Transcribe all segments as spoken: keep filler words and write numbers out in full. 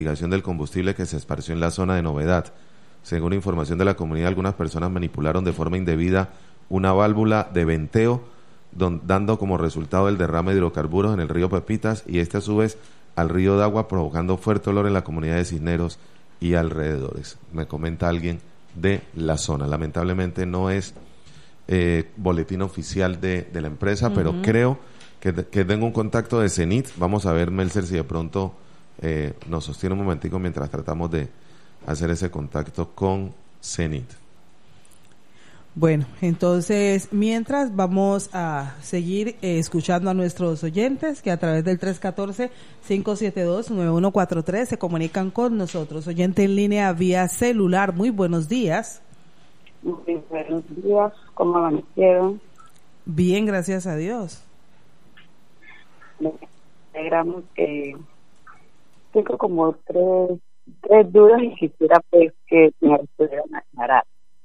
investigación del combustible que se esparció en la zona de Novedad. Según información de la comunidad, algunas personas manipularon de forma indebida una válvula de venteo, don, dando como resultado el derrame de hidrocarburos en el río Pepitas y este a su vez al río Dagua, provocando fuerte olor en la comunidad de Cisneros y alrededores. Me comenta alguien de la zona. Lamentablemente no es eh, boletín oficial de, de la empresa, uh-huh. pero creo que, que tengo un contacto de Cenit. Vamos a ver, Melcer, si de pronto eh, nos sostiene un momentico mientras tratamos de hacer ese contacto con Cenit. Bueno, entonces, mientras vamos a seguir eh, escuchando a nuestros oyentes que a través del tres uno cuatro, cinco siete dos, nueve uno cuatro tres se comunican con nosotros. Oyente en línea vía celular, muy buenos días. Muy buenos días, ¿cómo amanecieron? Bien, gracias a Dios. Me alegramos que tengo como tres, tres dudas y quisiera pues que me pudieran aclarar.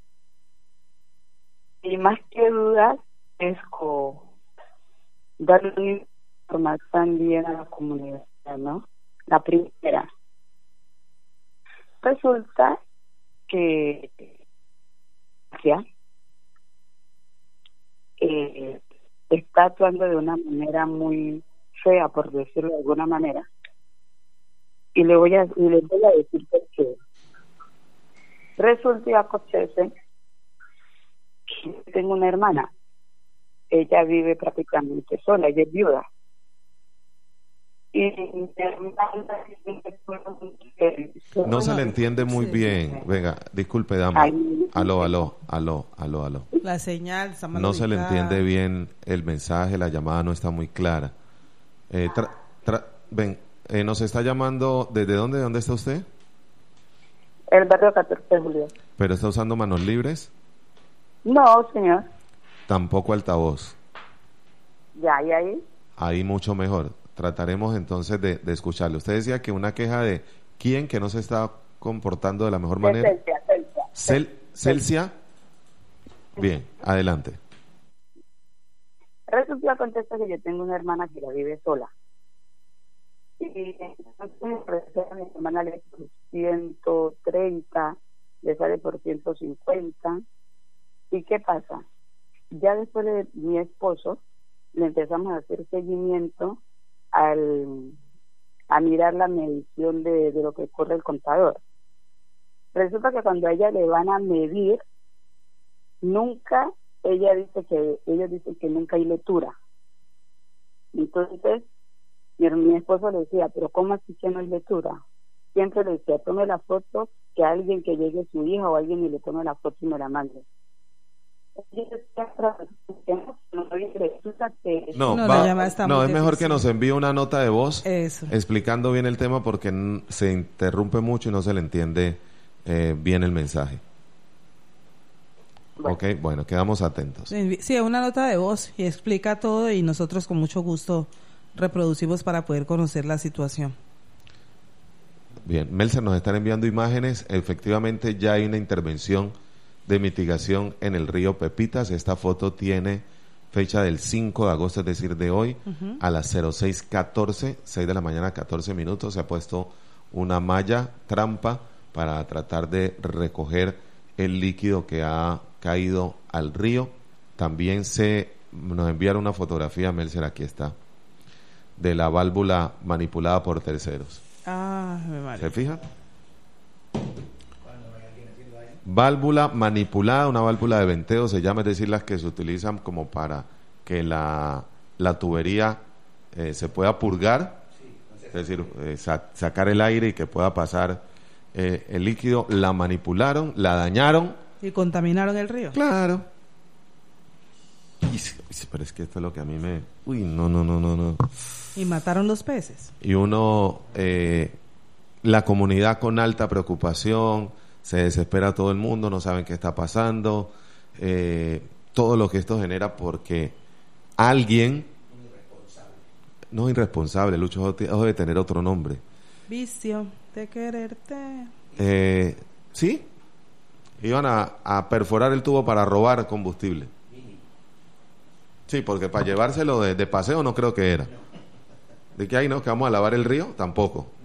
Y más que dudas es como darle una información también a la comunidad, ¿no? La primera, resulta que ya eh, está actuando de una manera muy fea, por decirlo de alguna manera, y le voy a y les voy a decir por qué. Resulta y acontece que tengo una hermana, ella vive prácticamente sola, ella es viuda, y mi hermana no se le entiende muy sí. bien. Venga, disculpe, dama. Ay, aló, aló, aló, aló, aló. La señal está mal no ubicada. Se le entiende bien el mensaje, la llamada no está muy clara. Eh, tra, tra, ven, eh, nos está llamando, ¿desde dónde? ¿De dónde está usted? El barrio catorce de julio. ¿Pero está usando manos libres? No, señor. Tampoco altavoz. Ya, ¿y ahí? Ahí mucho mejor. Trataremos entonces de, de escucharle. Usted decía que una queja de quién que no se está comportando de la mejor de manera. Celsia, Celsia. Cel, Celsia. Bien, adelante. Resulta acontece que yo tengo una hermana que la vive sola. Y entonces a mi hermana le por ciento treinta, le sale por ciento cincuenta. ¿Y qué pasa? Ya después de mi esposo, le empezamos a hacer seguimiento al a mirar la medición de, de lo que corre el contador. Resulta que cuando a ella le van a medir, nunca, ella dice que, ellos dicen que nunca hay lectura. Entonces, mi, mi esposo le decía, pero ¿cómo así que no hay lectura? Siempre le decía, tome la foto, que alguien que llegue su hija o alguien y le tome la foto y me la mande. No, no, va, no es mejor que nos envíe una nota de voz Eso. explicando bien el tema porque n- se interrumpe mucho y no se le entiende eh, bien el mensaje. Bueno. Ok, bueno, quedamos atentos. Sí, una nota de voz y explica todo y nosotros con mucho gusto reproducimos para poder conocer la situación. Bien, Melcer, nos están enviando imágenes. Efectivamente ya hay una intervención de mitigación en el río Pepitas. Esta foto tiene fecha del cinco de agosto, es decir, de hoy, uh-huh. a las cero seis catorce, seis de la mañana, catorce minutos. Se ha puesto una malla trampa para tratar de recoger el líquido que ha caído al río. También se nos enviaron una fotografía, Melcer, aquí está, de la válvula manipulada por terceros. Ah, me vale. ¿Se fijan? Válvula manipulada, una válvula de venteo se llama, es decir, las que se utilizan como para que la, la tubería eh, se pueda purgar, es decir, eh, sa- sacar el aire y que pueda pasar eh, el líquido. La manipularon, la dañaron. ¿Y contaminaron el río? Claro. Y, pero es que esto es lo que a mí me... Uy, no, no, no, no, no. ¿Y mataron los peces? Y uno, eh, la comunidad con alta preocupación, se desespera todo el mundo, no saben qué está pasando, eh, todo lo que esto genera porque alguien, irresponsable. no irresponsable, Lucho, debe tener otro nombre. Vicio de quererte. Eh, sí, iban a, a perforar el tubo para robar combustible. Sí, porque para llevárselo de, de paseo no creo que era. De que ahí no, que vamos a lavar el río, tampoco.